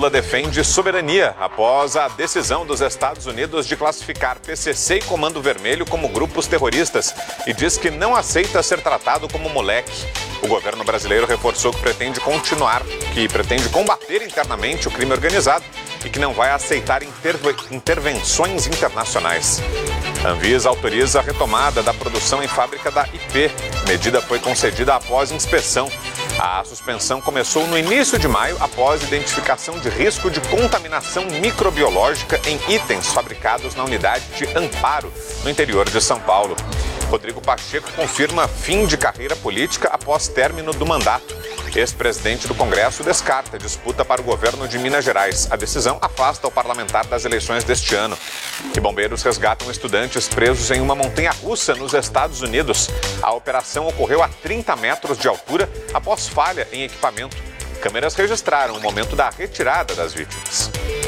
Lula defende soberania após a decisão dos Estados Unidos de classificar PCC e Comando Vermelho como grupos terroristas e diz que não aceita ser tratado como moleque. O governo brasileiro reforçou que pretende combater internamente o crime organizado e que não vai aceitar intervenções internacionais. A Anvisa autoriza a retomada da produção em fábrica da IP. A medida foi concedida após inspeção. A suspensão começou no início de maio, após identificação de risco de contaminação microbiológica em itens fabricados na unidade de Amparo, no interior de São Paulo. Rodrigo Pacheco confirma fim de carreira política após término do mandato. Ex-presidente do Congresso descarta disputa para o governo de Minas Gerais. A decisão afasta o parlamentar das eleições deste ano. E bombeiros resgatam estudantes presos em uma montanha-russa nos Estados Unidos. A operação ocorreu a 30 metros de altura após falha em equipamento. Câmeras registraram o momento da retirada das vítimas.